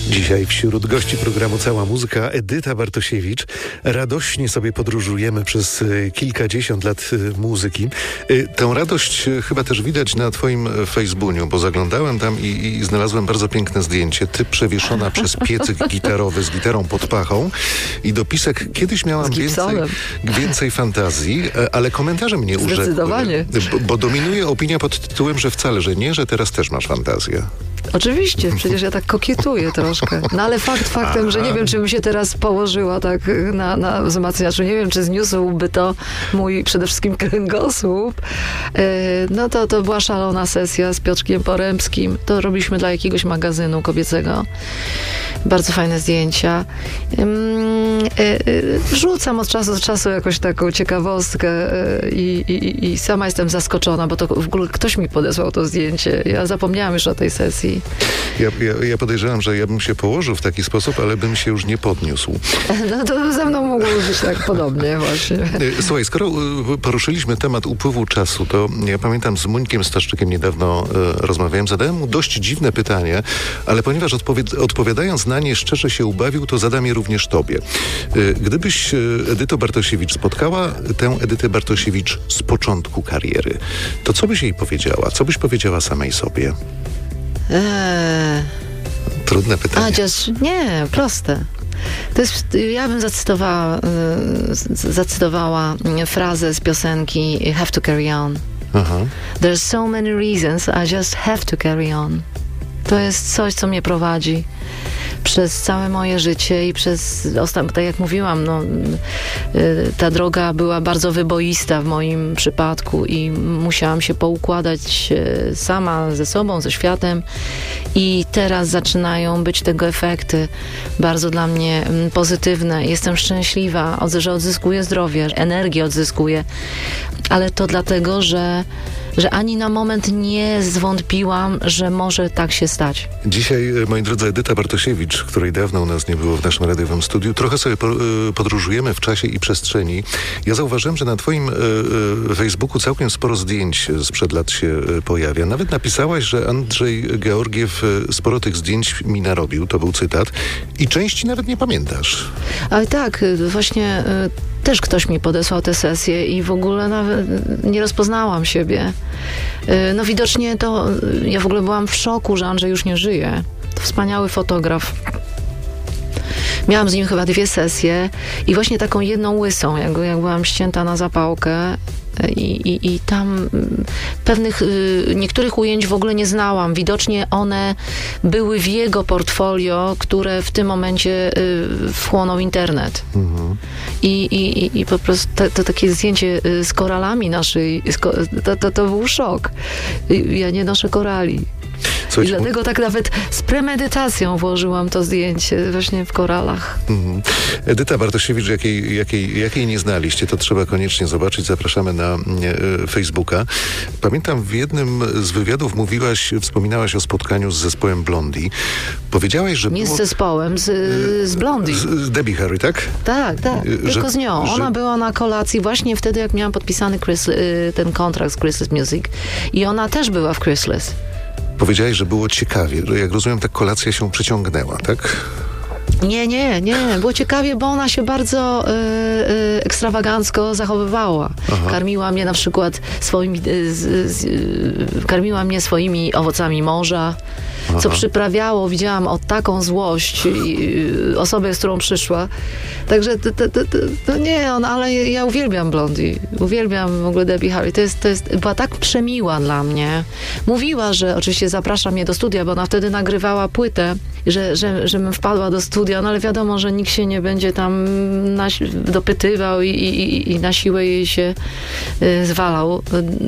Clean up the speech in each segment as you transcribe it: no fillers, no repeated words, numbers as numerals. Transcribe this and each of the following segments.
Dzisiaj wśród gości programu Cała Muzyka Edyta Bartosiewicz. Radośnie sobie podróżujemy przez kilkadziesiąt lat muzyki. Tę radość chyba też widać na twoim Facebooku, bo zaglądałem tam i znalazłem bardzo piękne zdjęcie. Ty przewieszona przez piecyk gitarowy z gitarą pod pachą i dopisek: kiedyś miałam więcej fantazji, ale komentarze mnie urzekły. Zdecydowanie. Bo dominuje opinia pod tytułem, że wcale, że nie, że teraz też masz fantazję. Oczywiście, przecież ja tak kokietuję troszkę. No ale faktem, że nie wiem, czy bym się teraz położyła tak na wzmacniaczu. Nie wiem, czy zniósłby to mój przede wszystkim kręgosłup. No to była szalona sesja z Piotrkiem Porębskim. To robiliśmy dla jakiegoś magazynu kobiecego. Bardzo fajne zdjęcia. Wrzucam od czasu do czasu jakąś taką ciekawostkę i sama jestem zaskoczona, bo to w ogóle ktoś mi podesłał to zdjęcie. Ja zapomniałam już o tej sesji. Ja podejrzewam, że ja bym się położył w taki sposób, ale bym się już nie podniósł. No to ze mną mogło być tak podobnie właśnie. Słuchaj, skoro poruszyliśmy temat upływu czasu, to ja pamiętam, z Muńkiem Staszczykiem niedawno rozmawiałem, zadałem mu dość dziwne pytanie, ale ponieważ odpowiadając na nie szczerze się ubawił, to zadam je również tobie. Gdybyś, Edyto Bartosiewicz, spotkała tę Edytę Bartosiewicz z początku kariery, to co byś jej powiedziała? Co byś powiedziała samej sobie? Trudne pytanie. Nie, proste. To jest, ja bym zacytowała frazę z piosenki Have to Carry On. There's so many reasons, I just have to carry on. To jest coś, co mnie prowadzi przez całe moje życie i tak jak mówiłam, ta droga była bardzo wyboista w moim przypadku i musiałam się poukładać sama ze sobą, ze światem i teraz zaczynają być tego efekty bardzo dla mnie pozytywne. Jestem szczęśliwa, że odzyskuję zdrowie, energię odzyskuję, ale to dlatego, że ani na moment nie zwątpiłam, że może tak się stać. Dzisiaj, moi drodzy, Edyta Bartosiewicz, której dawno u nas nie było w naszym radiowym studiu, trochę sobie podróżujemy w czasie i przestrzeni. Ja zauważyłem, że na twoim Facebooku całkiem sporo zdjęć sprzed lat się pojawia. Nawet napisałaś, że Andrzej Georgiew sporo tych zdjęć mi narobił, to był cytat, i części nawet nie pamiętasz. Ale tak, właśnie też ktoś mi podesłał tę sesję i w ogóle nawet nie rozpoznałam siebie. No widocznie to, ja w ogóle byłam w szoku, że Andrzej już nie żyje. To wspaniały fotograf. Miałam z nim chyba 2 sesje i właśnie taką jedną łysą, jak byłam ścięta na zapałkę i tam niektórych ujęć w ogóle nie znałam. Widocznie one były w jego portfolio, które w tym momencie wchłonął internet. I po prostu to takie zdjęcie z koralami naszej, to był szok. Ja nie noszę korali. I dlatego tak nawet z premedytacją włożyłam to zdjęcie właśnie w koralach. Edyta Bartosiewicz, jakiej nie znaliście, to trzeba koniecznie zobaczyć. Zapraszamy na Facebooka. Pamiętam, w jednym z wywiadów wspominałaś o spotkaniu z zespołem Blondie. Powiedziałaś, że nie z zespołem, z Blondie. Z Debbie Harry, tak? Tak. Tylko z nią. Ona była na kolacji właśnie wtedy, jak miałam podpisany ten kontrakt z Chrysalis Music. I ona też była w Chrysalis. Powiedziałeś, że było ciekawie. Jak rozumiem, ta kolacja się przeciągnęła, tak? Nie. Było ciekawie, bo ona się bardzo ekstrawagancko zachowywała. Karmiła mnie na przykład swoimi owocami morza, co przyprawiało, widziałam, o taką złość osobę, z którą przyszła. Także to nie on, ale ja uwielbiam Blondie. Uwielbiam w ogóle Debbie Harry. Była tak przemiła dla mnie. Mówiła, że oczywiście zaprasza mnie do studia, bo ona wtedy nagrywała płytę, żebym wpadła do studia, no ale wiadomo, że nikt się nie będzie tam dopytywał i na siłę jej się zwalał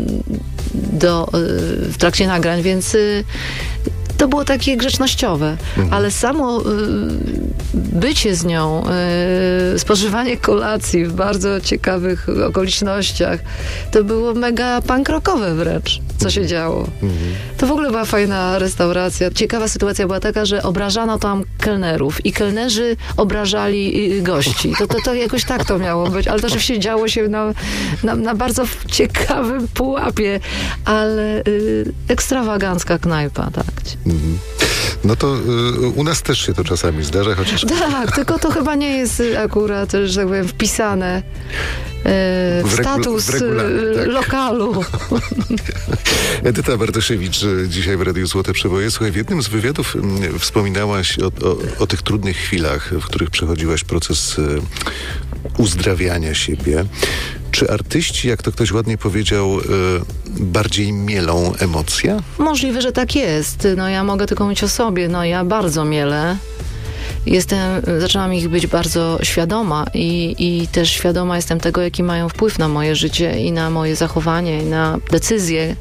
w trakcie nagrań, więc to było takie grzecznościowe, ale samo bycie z nią, spożywanie kolacji w bardzo ciekawych okolicznościach, to było mega punk rockowe wręcz, co się działo. To w ogóle była fajna restauracja. Ciekawa sytuacja była taka, że obrażano tam kelnerów i kelnerzy obrażali gości. To jakoś tak to miało być, ale to rzeczywiście działo się na bardzo ciekawym pułapie, ale ekstrawagancka knajpa, tak. No to u nas też się to czasami zdarza, chociaż... Tak, tylko to chyba nie jest akurat, że tak powiem, wpisane w status tak. lokalu. Edyta Bartosiewicz dzisiaj w Radiu Złote Przeboje. Słuchaj, w jednym z wywiadów wspominałaś o tych trudnych chwilach, w których przechodziłaś proces uzdrawiania siebie. Czy artyści, jak to ktoś ładnie powiedział, bardziej mielą emocje? Możliwe, że tak jest. No ja mogę tylko mówić o sobie. No ja bardzo mielę. Zaczęłam ich być bardzo świadoma i też świadoma jestem tego, jaki mają wpływ na moje życie i na moje zachowanie, i na decyzje.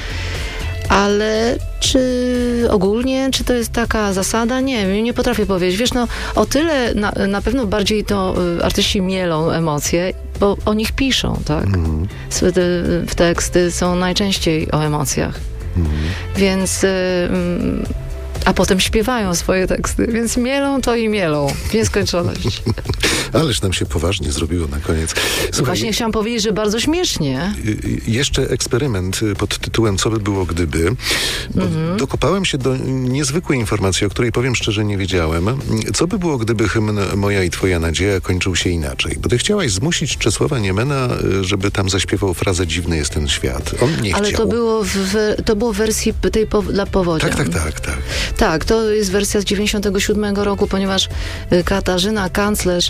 Ale czy ogólnie, czy to jest taka zasada? Nie potrafię powiedzieć. Wiesz, no o tyle na pewno bardziej to artyści mielą emocje, bo o nich piszą, tak? W teksty są najczęściej o emocjach. Więc... a potem śpiewają swoje teksty, więc mielą to i mielą w nieskończoność. Ależ nam się poważnie zrobiło na koniec. Słuchaj, właśnie chciałam powiedzieć, że bardzo śmiesznie. Jeszcze eksperyment pod tytułem Co by było gdyby. Dokopałem się do niezwykłej informacji, o której powiem szczerze nie wiedziałem. Co by było gdyby hymn Moja i Twoja nadzieja kończył się inaczej? Bo ty chciałaś zmusić Czesława Niemena, żeby tam zaśpiewał frazę Dziwny jest ten świat. On nie Ale chciał. to było w wersji tej dla powodzian. Tak. Tak, to jest wersja z 97 roku, ponieważ Katarzyna kanclerz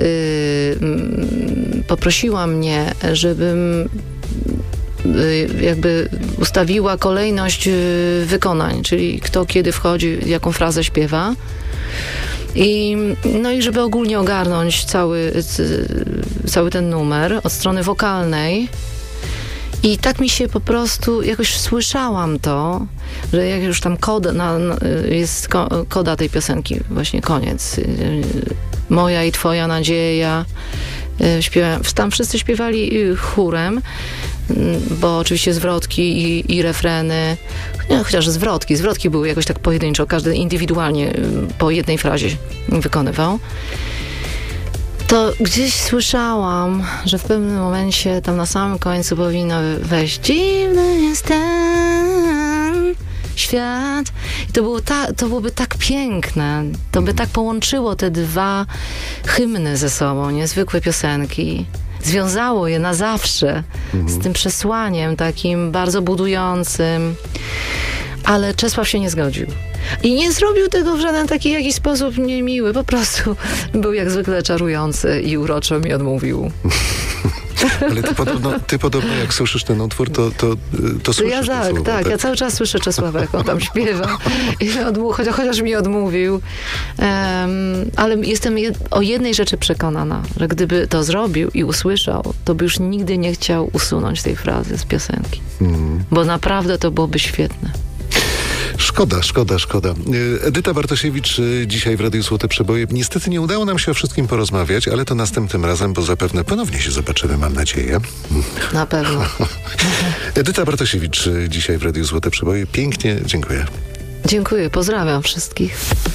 poprosiła mnie, żebym jakby ustawiła kolejność wykonań, czyli kto kiedy wchodzi, jaką frazę śpiewa. I żeby ogólnie ogarnąć cały ten numer od strony wokalnej. I tak mi się po prostu, jakoś słyszałam to, że jak już tam jest koda tej piosenki, właśnie koniec. Moja i Twoja nadzieja. Tam wszyscy śpiewali chórem, bo oczywiście zwrotki i refreny, chociaż zwrotki były jakoś tak pojedynczo, każdy indywidualnie po jednej frazie wykonywał. To gdzieś słyszałam, że w pewnym momencie tam na samym końcu powinno wejść dziwny jest ten świat. I to byłoby tak piękne. To by tak połączyło te dwa hymny ze sobą, niezwykłe piosenki. Związało je na zawsze z tym przesłaniem takim bardzo budującym. Ale Czesław się nie zgodził. I nie zrobił tego w żaden taki jakiś sposób niemiły. Po prostu był jak zwykle czarujący i uroczo mi odmówił. Ale ty podobno jak słyszysz ten utwór, to słyszysz ja te słowa, tak. Ja cały czas słyszę Czesława, jak on tam śpiewa. I chociaż mi odmówił. Ale jestem o jednej rzeczy przekonana, że gdyby to zrobił i usłyszał, to by już nigdy nie chciał usunąć tej frazy z piosenki. Bo naprawdę to byłoby świetne. Szkoda. Edyta Bartosiewicz dzisiaj w Radiu Złote Przeboje. Niestety nie udało nam się o wszystkim porozmawiać, ale to następnym razem, bo zapewne ponownie się zobaczymy, mam nadzieję. Na pewno. Edyta Bartosiewicz dzisiaj w Radiu Złote Przeboje. Pięknie dziękuję. Dziękuję, pozdrawiam wszystkich.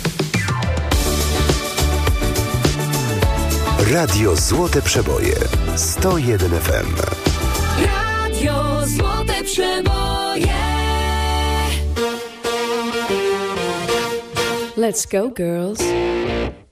Radio Złote Przeboje 101 FM. Radio Złote Przeboje. Let's go, girls.